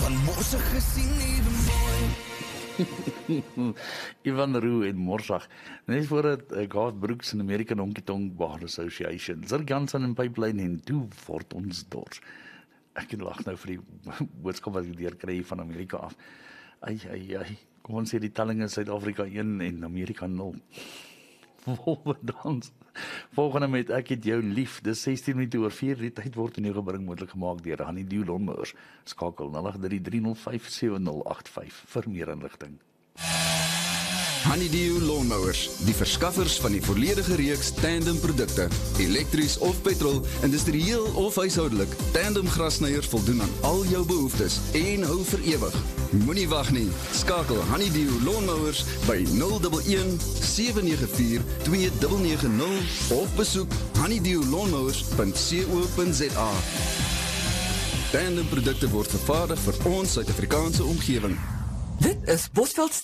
van morsig gesien, ewe mooi. Ivan Roux en Morsag. Net voordat Garth Brooks en American Honky Tonk Bar Association, Zirk Jansen en Pipeline en toe word ons dors. Ek lag nou vir die boodskap wat ek deurkry van Amerika af. Ai, kom ons sê die telling is Suid-Afrika 1 en Amerika 0. Volgende met Ek het jou lief, dis 16 minute oor 4, die tyd word in jou gebring moontlik gemaak deur Honeydew Lawnmowers. Skakel 0833057085 vir meer inligting. Honeydew Lawnmowers, die verskaffers van die volledige reeks tandem produkte, elektries of petrol, industrieel of huishoudelik. Tandem grasnyers voldoen aan al jou behoeftes en hou vir ewig. Moenie wag nie, skakel Honeydew Lawnmowers by 011 794 2990 of besoek honeydewlawnmowers.co.za. Tandem produkte word vervaardig vir ons Suid-Afrikaanse omgewing. Dit is Bosveld